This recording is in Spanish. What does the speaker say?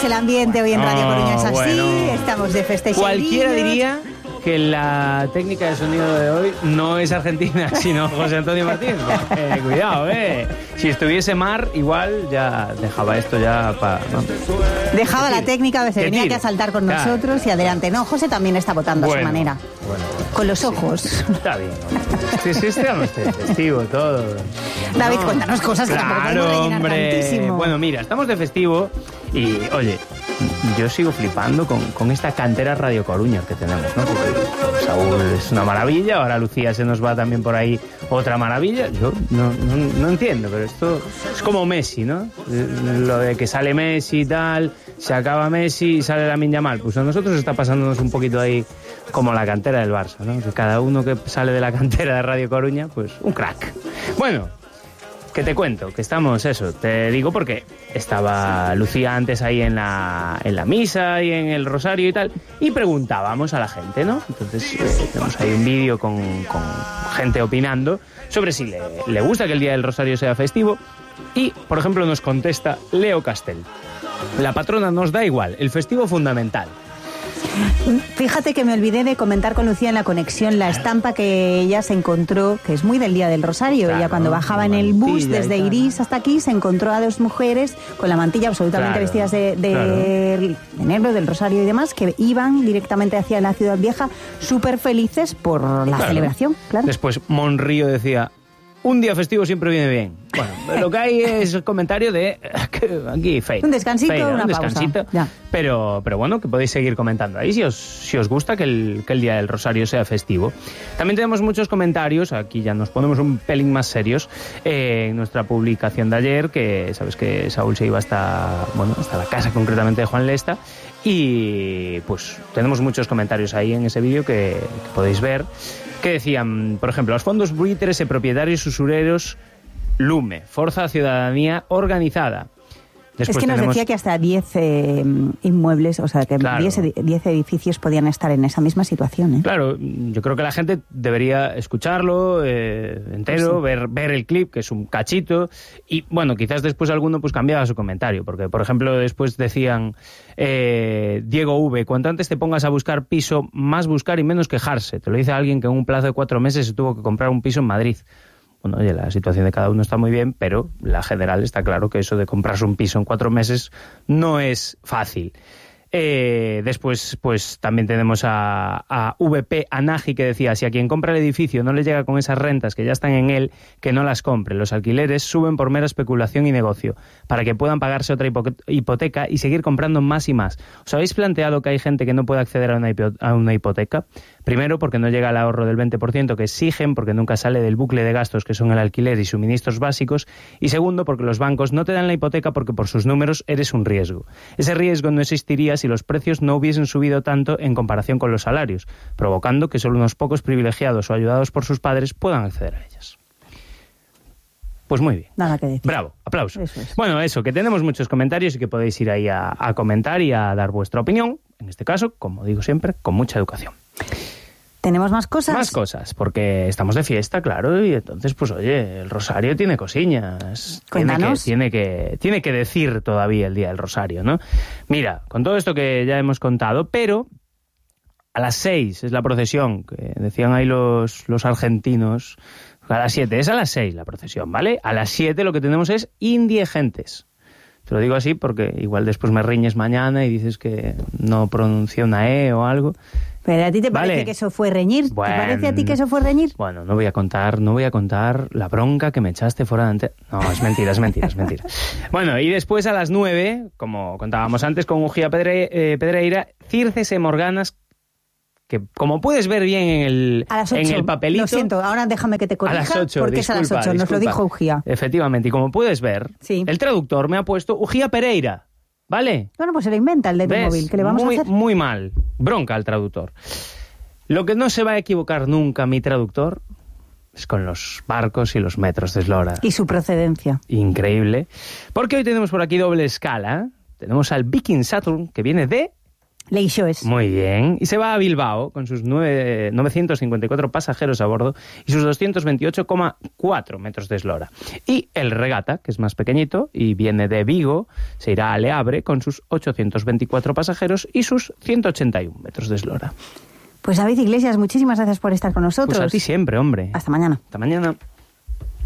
pues el ambiente hoy en Radio Coruña es así, bueno. estamos de festejo. Cualquiera diría que la técnica de sonido de hoy no es argentina, sino José Antonio Martín. Cuidado, Si estuviese Mar, igual ya dejaba esto ya para... Dejaba la técnica, a veces venía aquí a saltar con nosotros y adelante. No, José también está votando a su manera. Bueno. Con los ojos. Está bien. Sí, estamos festivo, todo. David, cuéntanos cosas que tampoco podemos rellenar tantísimo. Bueno, mira, estamos de festivo y, oye, yo sigo flipando con esta cantera Radio Coruña que tenemos, ¿no? Porque Saúl es una maravilla, ahora Lucía se nos va también por ahí otra maravilla. Yo no entiendo, pero esto es como Messi, ¿no? Lo de que sale Messi y tal, se acaba Messi y sale Lamine Yamal. Pues a nosotros está pasándonos un poquito ahí como la cantera del Barça, ¿no? Que cada uno que sale de la cantera de Radio Coruña, pues un crack. Bueno, que te cuento, que estamos, te digo porque estaba Lucía antes ahí en la misa y en el rosario y tal, y preguntábamos a la gente, ¿no? Entonces tenemos ahí un vídeo con gente opinando sobre si le gusta que el Día del Rosario sea festivo, y, por ejemplo, nos contesta Leo Castel: la patrona nos da igual, el festivo fundamental. Fíjate que me olvidé de comentar con Lucía en la conexión la estampa que ella se encontró, que es muy del Día del Rosario. Claro, ella cuando bajaba en el bus desde Irís hasta aquí se encontró a dos mujeres con la mantilla absolutamente vestidas de negro, del Rosario y demás, que iban directamente hacia la Ciudad Vieja súper felices por la celebración. Claro. Después Monrío decía: un día festivo siempre viene bien. Bueno, lo que hay es el comentario de aquí, un descansito, una descansito. Ya. Pero bueno, que podéis seguir comentando ahí si os gusta que el Día del Rosario sea festivo. También tenemos muchos comentarios, aquí ya nos ponemos un pelín más serios, en nuestra publicación de ayer, que sabes que Saúl se iba hasta la casa concretamente de Juan Lesta, y pues tenemos muchos comentarios ahí en ese vídeo que podéis ver, que decían, por ejemplo, los fondos buitres e propietarios usureros Lume, Forza Ciudadanía Organizada. Después es que nos decía que hasta 10 inmuebles, o sea, que 10 edificios podían estar en esa misma situación. Claro, yo creo que la gente debería escucharlo entero, sí. ver el clip, que es un cachito, y bueno, quizás después alguno pues cambiaba su comentario, porque por ejemplo después decían Diego V, cuanto antes te pongas a buscar piso, más buscar y menos quejarse. Te lo dice alguien que en un plazo de 4 meses se tuvo que comprar un piso en Madrid. Bueno, oye, la situación de cada uno está muy bien, pero la general está claro que eso de comprarse un piso en 4 meses no es fácil. Después, pues también tenemos a VP Anagi, que decía: si a quien compra el edificio no le llega con esas rentas que ya están en él, que no las compre. Los alquileres suben por mera especulación y negocio, para que puedan pagarse otra hipoteca y seguir comprando más y más. ¿Os habéis planteado que hay gente que no puede acceder a una hipoteca? Primero, porque no llega al ahorro del 20% que exigen, porque nunca sale del bucle de gastos que son el alquiler y suministros básicos. Y segundo, porque los bancos no te dan la hipoteca porque por sus números eres un riesgo. Ese riesgo no existiría si los precios no hubiesen subido tanto en comparación con los salarios, provocando que solo unos pocos privilegiados o ayudados por sus padres puedan acceder a ellas. Pues muy bien. Nada que decir. Bravo, aplauso. Eso es. Bueno, eso, que tenemos muchos comentarios y que podéis ir ahí a comentar y a dar vuestra opinión. En este caso, como digo siempre, con mucha educación. ¿Tenemos más cosas? Más cosas, porque estamos de fiesta, claro, y entonces, pues oye, el Rosario tiene cosillas. Cuéntanos. Tiene que decir todavía el Día del Rosario, ¿no? Mira, con todo esto que ya hemos contado, pero a las 6 es la procesión, que decían ahí los argentinos, a las 7, es a las 6 la procesión, ¿vale? A las 7 lo que tenemos es indiegentes. Te lo digo así porque igual después me riñes mañana y dices que no pronuncié una E o algo. ¿Pero a ti te parece que eso fue reñir? Bueno, ¿Te parece a ti que eso fue reñir? Bueno, no voy a contar la bronca que me echaste fuera de antena. No, es mentira. Bueno, y después a las 9, como contábamos antes con Ujía Pedreira, Circes e Morganas, que como puedes ver bien en el papelito... Lo siento, ahora déjame que te corrija, a las 8, porque disculpa, es a las 8, nos lo dijo Ujía. Efectivamente, y como puedes ver, sí. El traductor me ha puesto Ujía Pereira, ¿vale? Bueno, pues se lo inventa el de tu móvil, ¿qué le vamos a hacer? Muy mal, bronca al traductor. Lo que no se va a equivocar nunca mi traductor es con los barcos y los metros de eslora. Y su procedencia. Increíble. Porque hoy tenemos por aquí doble escala. Tenemos al Viking Saturn, que viene de... Leixoes. Muy bien. Y se va a Bilbao con sus 954 pasajeros a bordo y sus 228,4 metros de eslora. Y el Regata, que es más pequeñito y viene de Vigo, se irá a Le Havre con sus 824 pasajeros y sus 181 metros de eslora. Pues David Iglesias, muchísimas gracias por estar con nosotros. Pues a ti siempre, hombre. Hasta mañana. Hasta mañana.